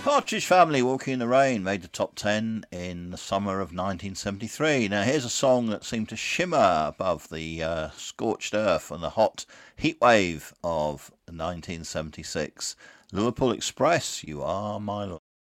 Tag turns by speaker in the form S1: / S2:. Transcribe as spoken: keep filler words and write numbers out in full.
S1: Partridge Family, Walking in the Rain, made the top ten in the summer of nineteen seventy-three. Now here's a song that seemed to shimmer above the uh, scorched earth and the hot heat wave of nineteen seventy-six. Liverpool Express, You Are My Love.